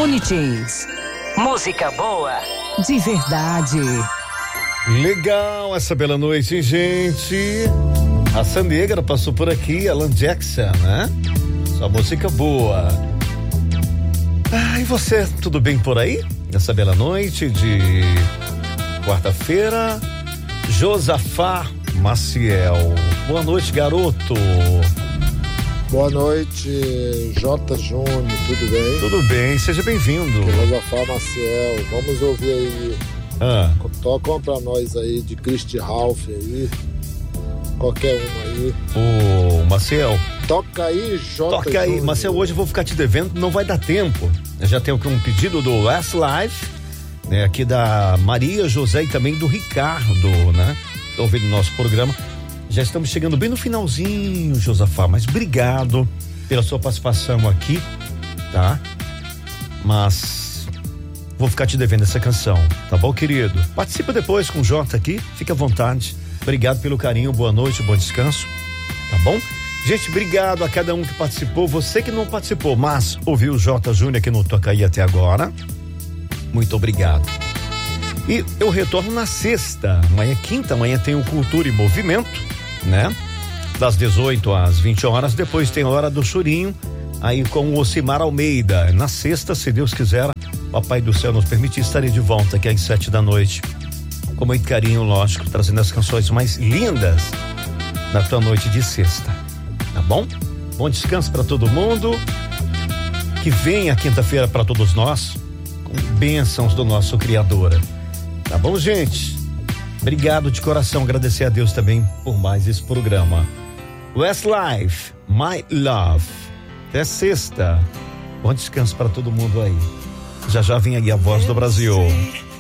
Unijeans. Música boa de verdade. Legal essa bela noite, hein, gente? A Sandegra passou por aqui, Alan Jackson, né? Só música boa. E você, tudo bem por aí? Nessa bela noite de quarta-feira. Josafá Maciel. Boa noite, garoto. Boa noite, J. Júnior, tudo bem? Tudo bem, seja bem-vindo. Josafá Maciel, vamos ouvir aí. Toca pra nós aí de Christy Ralph aí. Qualquer uma aí. Ô, Maciel. Toca aí, J. Toca aí, Júnior. Maciel, hoje eu vou ficar te devendo, não vai dar tempo. Eu já tenho aqui um pedido do Westlife, né? Aqui da Maria José e também do Ricardo, né? Estão ouvindo o nosso programa. Já estamos chegando bem no finalzinho, Josafá, mas obrigado pela sua participação aqui, tá? Mas vou ficar te devendo essa canção, tá bom, querido? Participa depois com o Jota aqui, fica à vontade. Obrigado pelo carinho, boa noite, bom descanso, tá bom? Gente, obrigado a cada um que participou, você que não participou, mas ouviu o J. Júnior aqui no Toca Aí até agora, muito obrigado. E eu retorno na sexta, amanhã é quinta, amanhã tem o Cultura e Movimento, né? Das 18 às 20 horas, depois tem a Hora do Chorinho, aí com o Ocimar Almeida. Na sexta, se Deus quiser, Papai do Céu nos permitir, estarei de volta aqui às 7 da noite. Com muito carinho, lógico, trazendo as canções mais lindas da tua noite de sexta, tá bom? Bom descanso para todo mundo, que venha a quinta-feira para todos nós, com bênçãos do nosso Criador, tá bom, gente? Obrigado de coração, agradecer a Deus também por mais esse programa. Westlife, My Love. Até sexta. Bom descanso para todo mundo aí. Já vem aí a voz do Brasil.